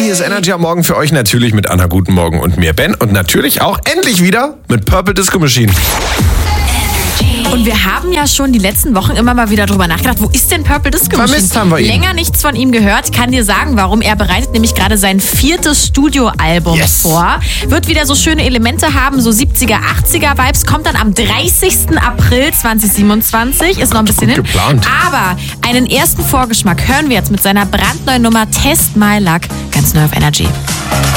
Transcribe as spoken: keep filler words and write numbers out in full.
Hier ist Energy am Morgen für euch natürlich mit Anna Guten Morgen und mir Ben und natürlich auch endlich wieder mit Purple Disco Machine. Und wir haben ja schon die letzten Wochen immer mal wieder drüber nachgedacht, wo ist denn Purple Disco Machine? Vermisst haben wir ihn. Länger nichts von ihm gehört, kann dir sagen, warum. Er bereitet nämlich gerade sein viertes Studioalbum Yes. vor. Wird wieder so schöne Elemente haben, so siebziger, achtziger Vibes. Kommt dann am dreißigsten April zweitausendsiebenundzwanzig. Ist noch ein bisschen Gut hin. geplant. Aber einen ersten Vorgeschmack hören wir jetzt mit seiner brandneuen Nummer Test My Luck. Ganz neu auf Energy.